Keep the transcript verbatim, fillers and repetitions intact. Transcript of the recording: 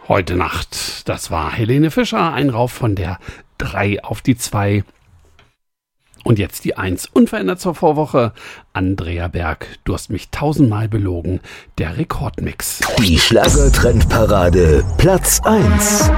Heute Nacht. Das war Helene Fischer, ein Rauf von der drei auf die zwei. Und jetzt die eins. Unverändert zur Vorwoche. Andrea Berg, du hast mich tausendmal belogen. Der Rekordmix. Die Schlagertrendparade Platz eins.